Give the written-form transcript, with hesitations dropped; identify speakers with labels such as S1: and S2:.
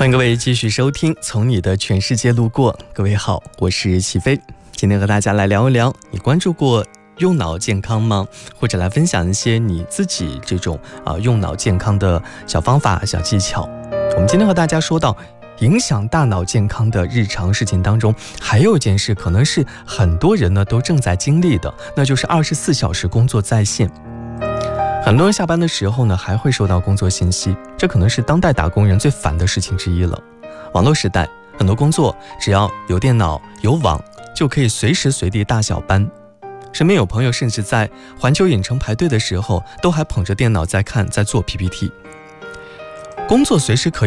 S1: 欢迎各位继续收听《从你的全世界路过》。各位好，我是齐飞，今天和大家来聊一聊，你关注过用脑健康吗？或者来分享一些你自己这种用脑健康的小方法、小技巧。我们今天和大家说到影响大脑健康的日常事情当中，还有一件事可能是很多人呢都正在经历的，那就是24小时工作在线。很多人下班的时候呢，还会收到工作信息，这可能是当代打工人最烦的事情之一了。网络时代，很多工作只要有电脑、有网，就可以随时随地大小班。身边有朋友甚至在环球影城排队的时候，都还捧着电脑在看，在做 PPT。工作随时可以